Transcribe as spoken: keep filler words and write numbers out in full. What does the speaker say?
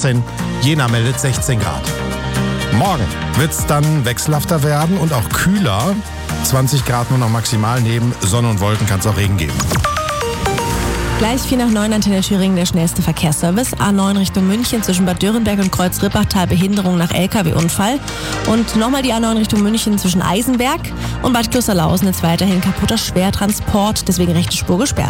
achtzehn, Jena meldet sechzehn Grad. Morgen wird es dann wechselhafter werden und auch kühler. zwanzig Grad nur noch maximal, neben Sonne und Wolken kann es auch Regen geben. Gleich vier nach neun, Antenne Thüringen, der schnellste Verkehrsservice. A neun Richtung München zwischen Bad Dürrenberg und Kreuz-Rippachtal, Behinderung nach L K W-Unfall. Und nochmal die A neun Richtung München zwischen Eisenberg und Bad Klosterlausen, jetzt weiterhin kaputter Schwertransport, deswegen rechte Spur gesperrt.